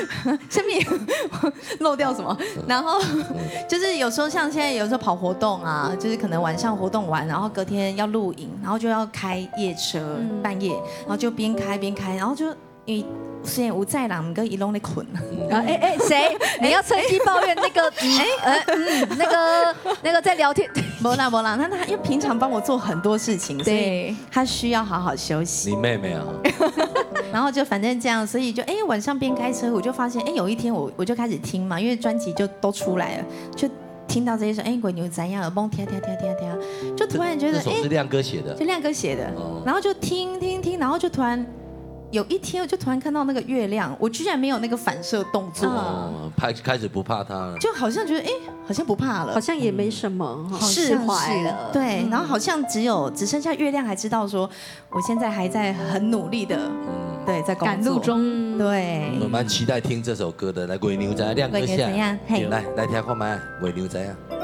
下面漏掉什么？然后就是有时候像现在有时候跑活动啊，就是可能晚上活动完，然后隔天要露营，然后就要开夜车，半夜，然后就边开边开，然后就因为虽然无在啦，我们跟一龙在捆。 谁？你要趁机抱怨那个？那个在聊天。 没啦，那他因为平常帮我做很多事情，所以他需要好好休息。 你妹妹啊？ 然后就反正这样，所以就晚上边开车，我就发现有一天我就开始听嘛，因为专辑就都出来了，就听到这些说鬼牛怎样，耳崩跳，就突然觉得这首是亮哥写的， 就亮哥写的，然后就听，然后就突然。有一天，我就突然看到那个月亮，我居然没有那个反射动作， 开始不怕它了， 就好像觉得好像不怕了， 好像也没什么， 释怀了。对，然后好像只剩下月亮还知道说，我现在还在很努力的，对，在赶路中。对， 我蛮期待听这首歌的。来，鬼牛仔亮哥下， 来听看麦， 鬼牛仔啊。